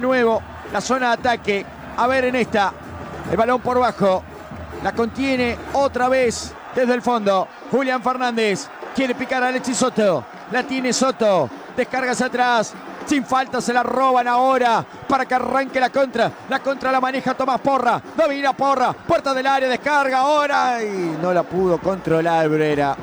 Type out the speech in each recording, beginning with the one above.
nuevo la zona de ataque. A ver en esta. El balón por bajo. La contiene otra vez desde el fondo. Julián Fernández. Quiere picar a Alexis Soto. La tiene Soto. Descarga hacia atrás. Sin falta se la roban ahora para que arranque la contra. La contra la maneja Tomás Porra. Domina Porra. Puerta del área. Descarga ahora. Y no la pudo controlar Brera.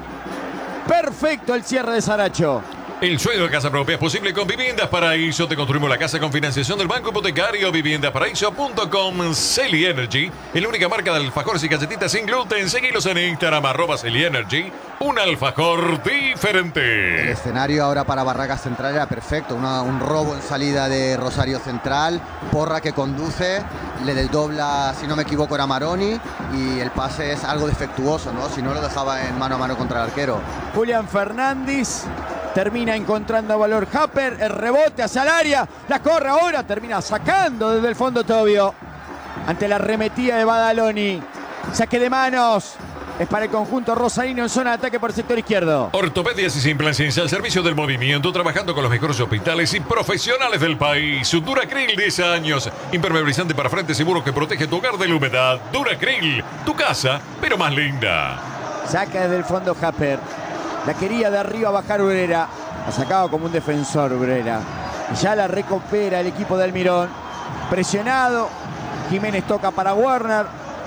Perfecto el cierre de Saracho. El sueño de casa propia es posible con Viviendas Paraíso. Te construimos la casa con financiación del Banco Hipotecario. Viviendasparaíso.com. Celi Energy, la única marca de alfajores y galletitas sin gluten. Seguilos en Instagram, @Celi Energy. Un alfajor diferente. El escenario ahora para Barracas Central era perfecto. Un robo en salida de Rosario Central. Porra que conduce, le desdobla, si no me equivoco, era Maroni. Y el pase es algo defectuoso, ¿no? Si no lo dejaba en mano a mano contra el arquero. Julián Fernández termina encontrando valor Happer, el rebote hacia el área, la corre ahora, termina sacando desde el fondo Tobio. Ante la arremetida de Badaloni. Saque de manos. Es para el conjunto rosarino en zona de ataque por el sector izquierdo. Ortopedias y implantes al servicio del movimiento, trabajando con los mejores hospitales y profesionales del país. Duracril, 10 años. Impermeabilizante para frente seguro que protege tu hogar de la humedad. Duracril, tu casa, pero más linda. Saca desde el fondo Happer. La quería de arriba bajar Brera. La sacaba como un defensor Brera. Y ya la recupera el equipo de Almirón. Presionado. Jiménez toca para Werner.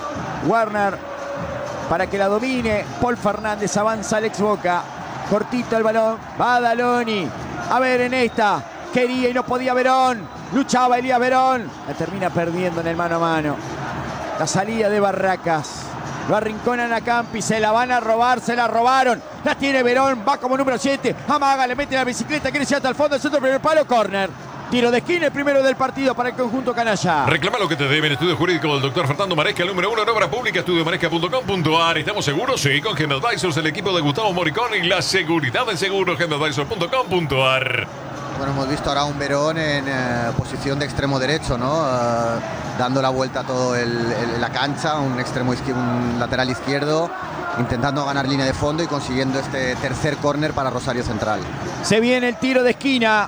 Werner para que la domine. Paul Fernández avanza al ex Boca. Cortito el balón. Badaloni. A ver en esta. Quería y no podía Verón. Luchaba Elías Verón. La termina perdiendo en el mano a mano. La salida de Barracas. Lo arrinconan a Campi, se la van a robar, se la robaron. La tiene Verón, va como número 7. Amaga, le mete la bicicleta, quiere llegar hasta el fondo, el centro, primer palo, córner. Tiro de esquina, el primero del partido para el conjunto canalla. Reclama lo que te deben. Estudio jurídico del doctor Fernando Maresca, el número 1 en obra pública, estudiomaresca.com.ar. ¿Estamos seguros? Sí, con Gem Advisors, el equipo de Gustavo Moricón y la seguridad del seguro, gemadvisors.com.ar. Bueno, hemos visto ahora a un Verón en posición de extremo derecho, ¿no? Dando la vuelta a todo la cancha, un lateral izquierdo, intentando ganar línea de fondo y consiguiendo este tercer córner para Rosario Central. Se viene el tiro de esquina,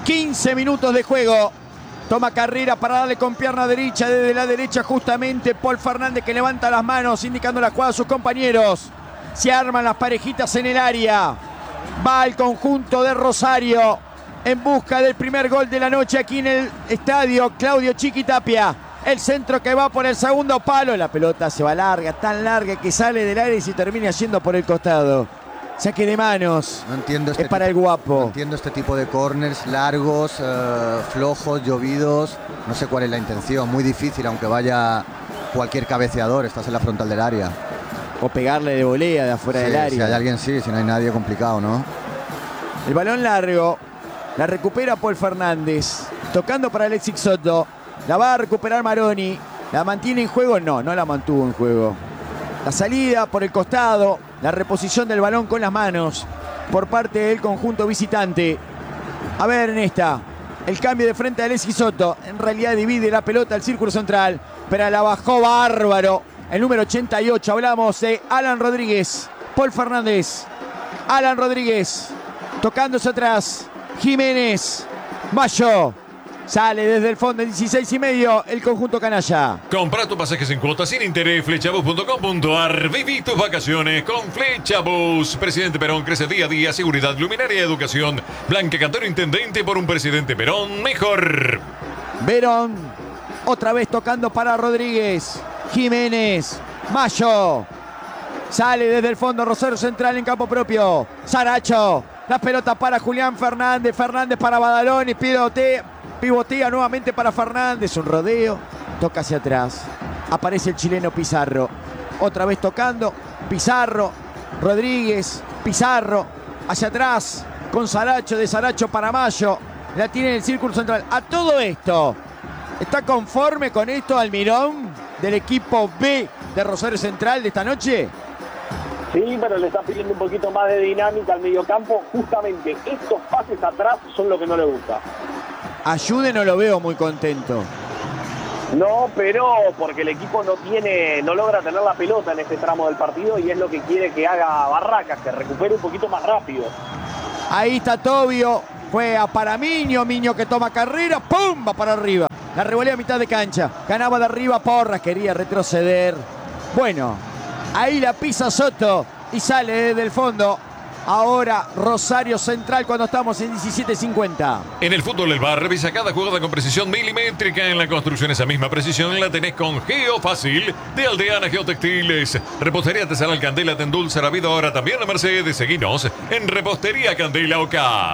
15 minutos de juego. Toma carrera para darle con pierna derecha, desde la derecha justamente Paul Fernández, que levanta las manos indicando la jugada a sus compañeros. Se arman las parejitas en el área. Va el conjunto de Rosario en busca del primer gol de la noche aquí en el estadio Claudio Chiquitapia. El centro que va por el segundo palo. La pelota se va larga, tan larga que sale del área y se termina yendo por el costado. Saque de manos. No entiendo es para el guapo. No entiendo este tipo de corners largos, flojos, llovidos. No sé cuál es la intención. Muy difícil, aunque vaya cualquier cabeceador. Estás en la frontal del área. O pegarle de volea de afuera del área. Si hay alguien, sí. Si no hay nadie, complicado, ¿no? El balón largo. La recupera Paul Fernández. Tocando para Alexis Soto. La va a recuperar Maroni. ¿La mantiene en juego? No, no la mantuvo en juego. La salida por el costado. La reposición del balón con las manos por parte del conjunto visitante. A ver en esta. El cambio de frente de Alexis Soto. En realidad divide la pelota al círculo central. Pero la bajó bárbaro. El número 88. Hablamos de Alan Rodríguez. Paul Fernández. Alan Rodríguez. Tocándose atrás. Jiménez. Mayo. Sale desde el fondo, 16 y medio, el conjunto canalla. Compra tus pasajes en cuotas sin interés, flechabus.com.ar. Viví tus vacaciones con Flechabus. Presidente Perón crece día a día, seguridad, luminaria, educación. Blanca Cantero, intendente por un presidente Perón mejor. Verón, otra vez tocando para Rodríguez. Jiménez, Mayo. Sale desde el fondo, Rosario Central en campo propio. Saracho, la pelota para Julián Fernández. Fernández para Badaloni, pivotea nuevamente para Fernández, un rodeo, toca hacia atrás, aparece el chileno Pizarro, otra vez tocando, Pizarro, Rodríguez, Pizarro, hacia atrás, con Saracho, de Saracho para Mayo, la tiene en el círculo central. A todo esto, ¿está conforme con esto Almirón del equipo B de Rosario Central de esta noche? Sí, pero le está pidiendo un poquito más de dinámica al mediocampo. Justamente estos pases atrás son lo que no le gusta. Ayude no lo veo muy contento. No, pero porque el equipo no logra tener la pelota en este tramo del partido y es lo que quiere que haga Barracas, que recupere un poquito más rápido. Ahí está Tobio. Fue a para Miño. Miño que toma carrera. ¡Pum! Va para arriba. La revolea a mitad de cancha. Ganaba de arriba Porras. Quería retroceder. Bueno, ahí la pisa Soto. Y sale desde el fondo. Ahora Rosario Central cuando estamos en 17:50. En el fútbol del bar, revisa cada jugada con precisión milimétrica. En la construcción esa misma precisión la tenés con Geofácil de Aldeana Geotextiles. Repostería artesanal Candela te endulza la vida ahora también la Mercedes. Seguinos en Repostería Candela OK.